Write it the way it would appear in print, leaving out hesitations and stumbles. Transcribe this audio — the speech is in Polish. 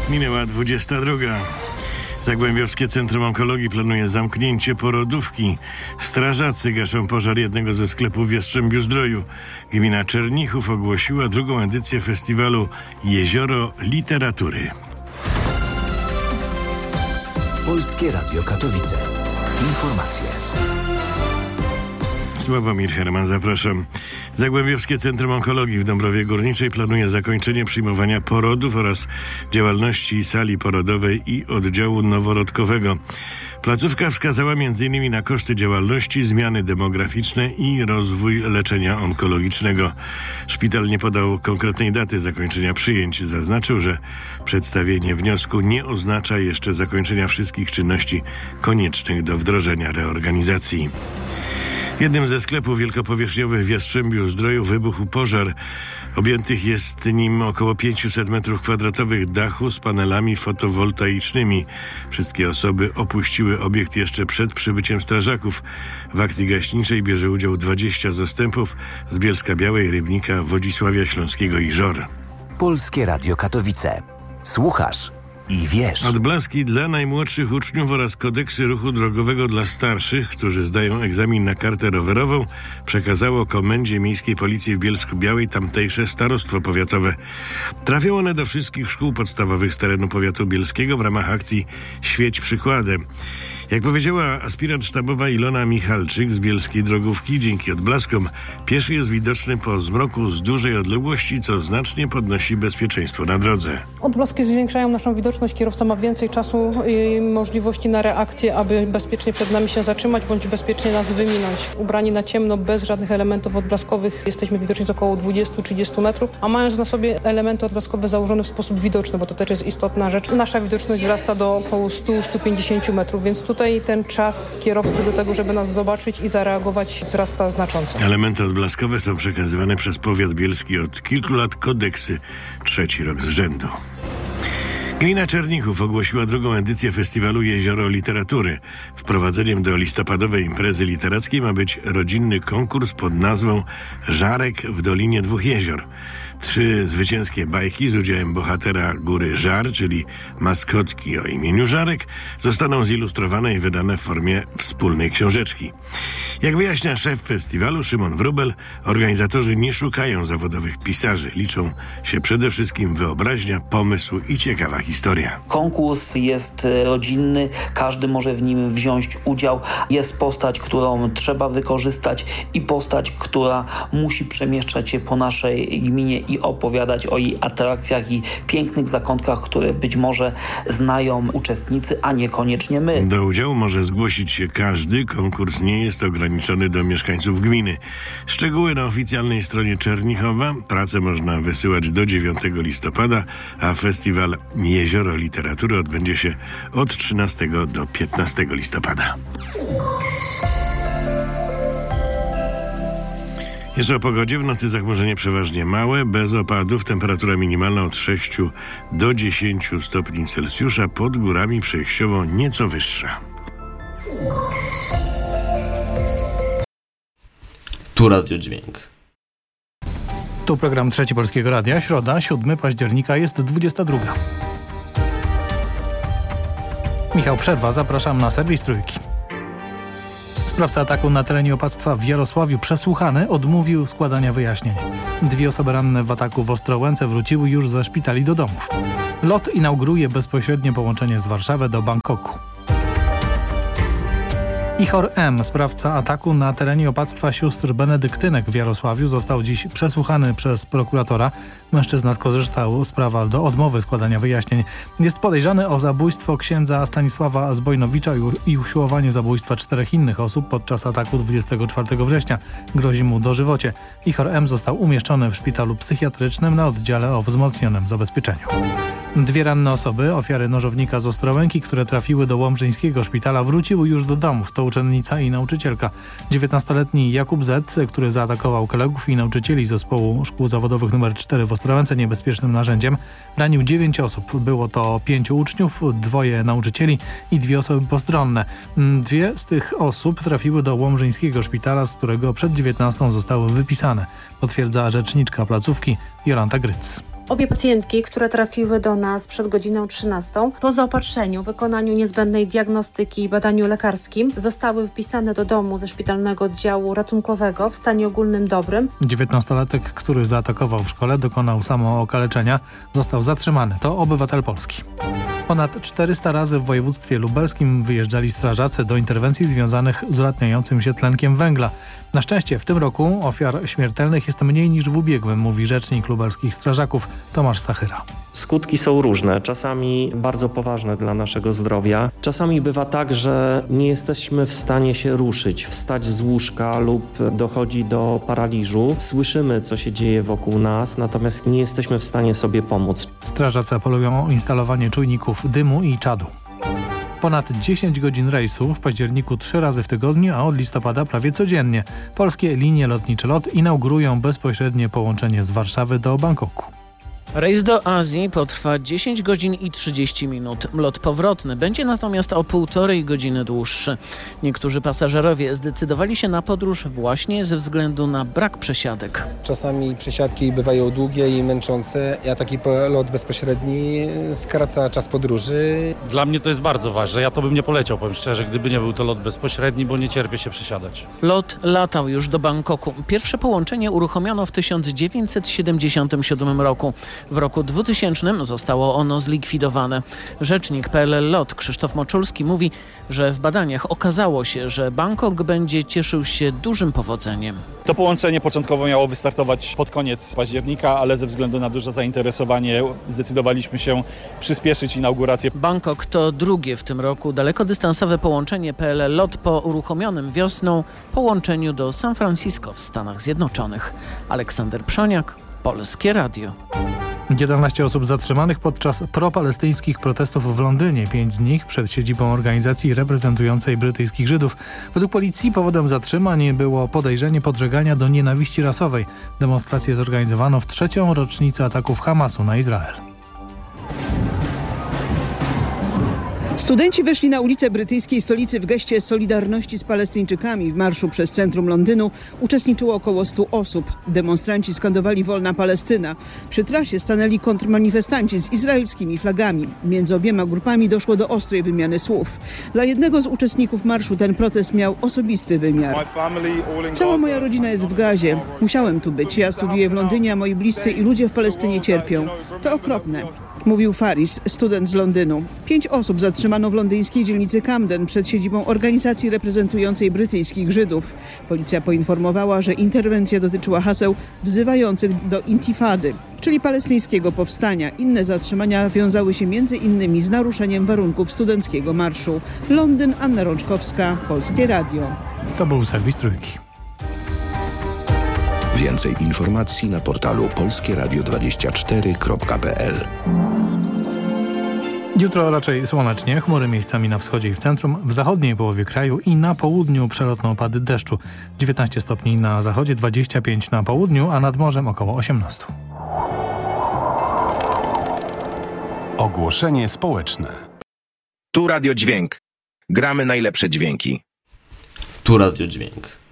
Minęła 22. Zagłębiowskie Centrum Onkologii planuje zamknięcie porodówki. Strażacy gaszą pożar jednego ze sklepów w Jastrzębiu-Zdroju. Gmina Czernichów ogłosiła drugą edycję festiwalu Jezioro Literatury. Polskie Radio Katowice. Informacje. Sławomir Herman, zapraszam. Zagłębiowskie Centrum Onkologii w Dąbrowie Górniczej planuje zakończenie przyjmowania porodów oraz działalności sali porodowej i oddziału noworodkowego. Placówka wskazała m.in. na koszty działalności, zmiany demograficzne i rozwój leczenia onkologicznego. Szpital nie podał konkretnej daty zakończenia przyjęć. Zaznaczył, że przedstawienie wniosku nie oznacza jeszcze zakończenia wszystkich czynności koniecznych do wdrożenia reorganizacji. W jednym ze sklepów wielkopowierzchniowych w Jastrzębiu-Zdroju wybuchł pożar. Objętych jest nim około 500 m2 dachu z panelami fotowoltaicznymi. Wszystkie osoby opuściły obiekt jeszcze przed przybyciem strażaków. W akcji gaśniczej bierze udział 20 zastępów z Bielska-Białej, Rybnika, Wodzisławia Śląskiego i Żor. Polskie Radio Katowice. Słuchasz i wiesz. Odblaski dla najmłodszych uczniów oraz kodeksy ruchu drogowego dla starszych, którzy zdają egzamin na kartę rowerową, przekazało Komendzie Miejskiej Policji w Bielsku-Białej tamtejsze starostwo powiatowe. Trafią one do wszystkich szkół podstawowych z terenu powiatu bielskiego w ramach akcji Świeć przykładem. Jak powiedziała aspirant sztabowa Ilona Michalczyk z bielskiej drogówki, dzięki odblaskom pieszy jest widoczny po zmroku z dużej odległości, co znacznie podnosi bezpieczeństwo na drodze. Odblaski zwiększają naszą widoczność, kierowca ma więcej czasu i możliwości na reakcję, aby bezpiecznie przed nami się zatrzymać bądź bezpiecznie nas wyminąć. Ubrani na ciemno, bez żadnych elementów odblaskowych, jesteśmy widoczni z około 20-30 metrów, a mając na sobie elementy odblaskowe założone w sposób widoczny, bo to też jest istotna rzecz, nasza widoczność wzrasta do około 100-150 metrów, więc tutaj ten czas kierowcy do tego, żeby nas zobaczyć i zareagować, wzrasta znacząco. Elementy odblaskowe są przekazywane przez powiat bielski od kilku lat, kodeksy 3. rok z rzędu. Gmina Czernichów ogłosiła drugą edycję festiwalu Jezioro Literatury. Wprowadzeniem do listopadowej imprezy literackiej ma być rodzinny konkurs pod nazwą Żarek w Dolinie Dwóch Jezior. 3 zwycięskie bajki z udziałem bohatera Góry Żar, czyli maskotki o imieniu Żarek, zostaną zilustrowane i wydane w formie wspólnej książeczki. Jak wyjaśnia szef festiwalu Szymon Wróbel, organizatorzy nie szukają zawodowych pisarzy. Liczą się przede wszystkim wyobraźnia, pomysł i ciekawa historia. Konkurs jest rodzinny, każdy może w nim wziąć udział. Jest postać, którą trzeba wykorzystać i postać, która musi przemieszczać się po naszej gminie i opowiadać o jej atrakcjach i pięknych zakątkach, które być może znają uczestnicy, a niekoniecznie my. Do udziału może zgłosić się każdy. Konkurs nie jest ograniczony do mieszkańców gminy. Szczegóły na oficjalnej stronie Czernichowa. Pracę można wysyłać do 9 listopada, a festiwal Jezioro Literatury odbędzie się od 13 do 15 listopada. Jeszcze o pogodzie. W nocy zachmurzenie przeważnie małe, bez opadów. Temperatura minimalna od 6 do 10 stopni Celsjusza. Pod górami przejściowo nieco wyższa. Tu Radiodźwięk. Tu program Trzeci Polskiego Radia. Środa, 7 października, jest 22. Michał Przerwa, zapraszam na serwis Trójki. Sprawca ataku na terenie opactwa w Jarosławiu przesłuchany odmówił składania wyjaśnień. 2 osoby ranne w ataku w Ostrołęce wróciły już ze szpitali do domów. LOT inauguruje bezpośrednie połączenie z Warszawy do Bangkoku. Ihor M., sprawca ataku na terenie opactwa sióstr benedyktynek w Jarosławiu, został dziś przesłuchany przez prokuratora. Mężczyzna skorzystał z prawa do odmowy składania wyjaśnień. Jest podejrzany o zabójstwo księdza Stanisława Zbojnowicza i usiłowanie zabójstwa 4 innych osób podczas ataku 24 września. Grozi mu dożywocie. Ihor M. został umieszczony w szpitalu psychiatrycznym na oddziale o wzmocnionym zabezpieczeniu. 2 ranne osoby, ofiary nożownika z Ostrołęki, które trafiły do łomżyńskiego szpitala, wróciły już do domów. To uczennica i nauczycielka. 19-letni Jakub Z., który zaatakował kolegów i nauczycieli zespołu szkół zawodowych nr 4 w Ostrołęce niebezpiecznym narzędziem, ranił 9 osób. Było to 5 uczniów, 2 nauczycieli i 2 osoby postronne. 2 z tych osób trafiły do łomżyńskiego szpitala, z którego przed 19 zostały wypisane, potwierdza rzeczniczka placówki Jolanta Gryc. Obie pacjentki, które trafiły do nas przed godziną 13, po zaopatrzeniu, wykonaniu niezbędnej diagnostyki i badaniu lekarskim zostały wpisane do domu ze szpitalnego oddziału ratunkowego w stanie ogólnym dobrym. 19-latek, który zaatakował w szkole, dokonał samookaleczenia, został zatrzymany. To obywatel Polski. Ponad 400 razy w województwie lubelskim wyjeżdżali strażacy do interwencji związanych z ulatniającym się tlenkiem węgla. Na szczęście w tym roku ofiar śmiertelnych jest mniej niż w ubiegłym, mówi rzecznik lubelskich strażaków Tomasz Stachyra. Skutki są różne, czasami bardzo poważne dla naszego zdrowia. Czasami bywa tak, że nie jesteśmy w stanie się ruszyć, wstać z łóżka lub dochodzi do paraliżu. Słyszymy, co się dzieje wokół nas, natomiast nie jesteśmy w stanie sobie pomóc. Strażacy apelują o instalowanie czujników dymu i czadu. Ponad 10 godzin rejsu w październiku 3 razy w tygodniu, a od listopada prawie codziennie. Polskie linie lotnicze LOT inaugurują bezpośrednie połączenie z Warszawy do Bangkoku. Rejs do Azji potrwa 10 godzin i 30 minut. Lot powrotny będzie natomiast o 1,5 godziny dłuższy. Niektórzy pasażerowie zdecydowali się na podróż właśnie ze względu na brak przesiadek. Czasami przesiadki bywają długie i męczące, a taki lot bezpośredni skraca czas podróży. Dla mnie to jest bardzo ważne. Ja to bym nie poleciał, powiem szczerze, gdyby nie był to lot bezpośredni, bo nie cierpię się przesiadać. Lot latał już do Bangkoku. Pierwsze połączenie uruchomiono w 1977 roku. W roku 2000 zostało ono zlikwidowane. Rzecznik PLL LOT Krzysztof Moczulski mówi, że w badaniach okazało się, że Bangkok będzie cieszył się dużym powodzeniem. To połączenie początkowo miało wystartować pod koniec października, ale ze względu na duże zainteresowanie zdecydowaliśmy się przyspieszyć inaugurację. Bangkok to drugie w tym roku dalekodystansowe połączenie PLL LOT po uruchomionym wiosną połączeniu do San Francisco w Stanach Zjednoczonych. Aleksander Przoniak, Polskie Radio. 11 osób zatrzymanych podczas propalestyńskich protestów w Londynie. 5 z nich przed siedzibą organizacji reprezentującej brytyjskich Żydów. Według policji powodem zatrzymań było podejrzenie podżegania do nienawiści rasowej. Demonstrację zorganizowano w 3. rocznicę ataków Hamasu na Izrael. Studenci wyszli na ulicę brytyjskiej stolicy w geście solidarności z Palestyńczykami. W marszu przez centrum Londynu uczestniczyło około 100 osób. Demonstranci skandowali wolna Palestyna. Przy trasie stanęli kontrmanifestanci z izraelskimi flagami. Między obiema grupami doszło do ostrej wymiany słów. Dla jednego z uczestników marszu ten protest miał osobisty wymiar. Cała moja rodzina jest w Gazie. Musiałem tu być. Ja studiuję w Londynie, a moi bliscy i ludzie w Palestynie cierpią. To okropne. Mówił Faris, student z Londynu. 5 osób zatrzymano w londyńskiej dzielnicy Camden przed siedzibą organizacji reprezentującej brytyjskich Żydów. Policja poinformowała, że interwencja dotyczyła haseł wzywających do intifady, czyli palestyńskiego powstania. Inne zatrzymania wiązały się między innymi z naruszeniem warunków studenckiego marszu. Londyn, Anna Rączkowska, Polskie Radio. To był serwis Trójki. Więcej informacji na portalu polskieradio24.pl. Jutro raczej słonecznie, chmury miejscami na wschodzie i w centrum, w zachodniej połowie kraju i na południu przelotne opady deszczu. 19 stopni na zachodzie, 25 na południu, a nad morzem około 18. Ogłoszenie społeczne. Tu Radio Dźwięk. Gramy najlepsze dźwięki. Tu Radio Dźwięk.